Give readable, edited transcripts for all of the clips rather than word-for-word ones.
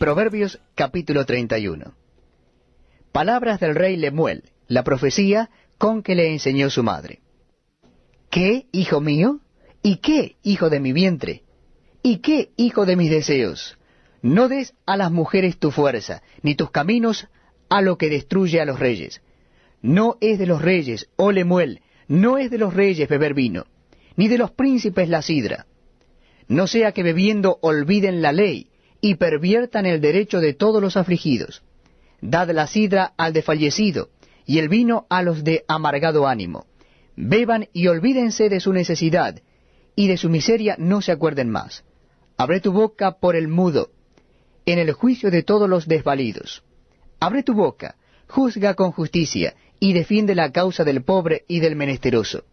Proverbios capítulo 31. Palabras del rey Lemuel, la profecía con que le enseñó su madre. ¿Qué, hijo mío? ¿Y qué, hijo de mi vientre? ¿Y qué, hijo de mis deseos? No des a las mujeres tu fuerza, ni tus caminos a lo que destruye a los reyes. No es de los reyes, oh Lemuel, no es de los reyes beber vino, ni de los príncipes la sidra. No sea que bebiendo olviden la ley, y perviertan el derecho de todos los afligidos. Dad la sidra al desfallecido, y el vino a los de amargado ánimo. Beban y olvídense de su necesidad, y de su miseria no se acuerden más. Abre tu boca por el mudo, en el juicio de todos los desvalidos. Abre tu boca, juzga con justicia, y defiende la causa del pobre y del menesteroso.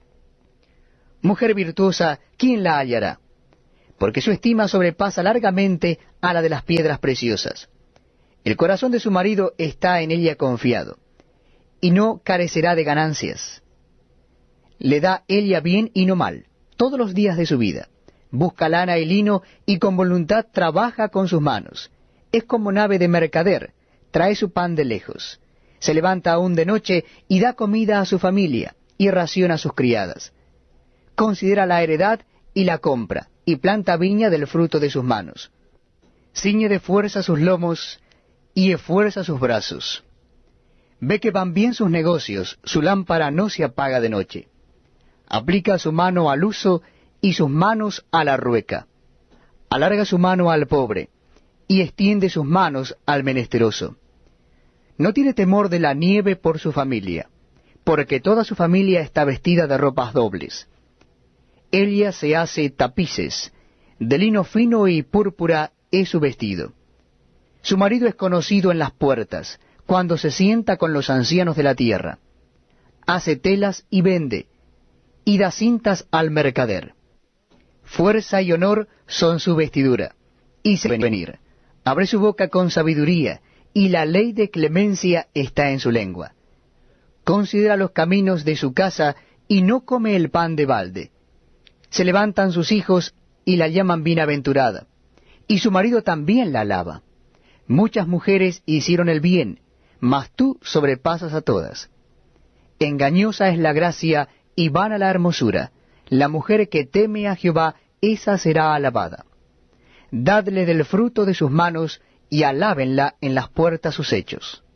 Mujer virtuosa, ¿quién la hallará? Porque su estima sobrepasa largamente a la de las piedras preciosas. El corazón de su marido está en ella confiado, y no carecerá de ganancias. Le da ella bien y no mal, todos los días de su vida. Busca lana y lino, y con voluntad trabaja con sus manos. Es como nave de mercader, trae su pan de lejos. Se levanta aún de noche, y da comida a su familia, y raciona a sus criadas. Considera la heredad y la compra, y planta viña del fruto de sus manos. Ciñe de fuerza sus lomos, y esfuerza sus brazos. Ve que van bien sus negocios, su lámpara no se apaga de noche. Aplica su mano al uso, y sus manos a la rueca. Alarga su mano al pobre, y extiende sus manos al menesteroso. No tiene temor de la nieve por su familia, porque toda su familia está vestida de ropas dobles. Ella se hace tapices, de lino fino y púrpura es su vestido. Su marido es conocido en las puertas, cuando se sienta con los ancianos de la tierra. Hace telas y vende, y da cintas al mercader. Fuerza y honor son su vestidura, y se venir. Abre su boca con sabiduría, y la ley de clemencia está en su lengua. Considera los caminos de su casa, y no come el pan de balde. Se levantan sus hijos, y la llaman bienaventurada, y su marido también la alaba. Muchas mujeres hicieron el bien, mas tú sobrepasas a todas. Engañosa es la gracia, y vana la hermosura. La mujer que teme a Jehová, esa será alabada. Dadle del fruto de sus manos, y alábenla en las puertas sus hechos.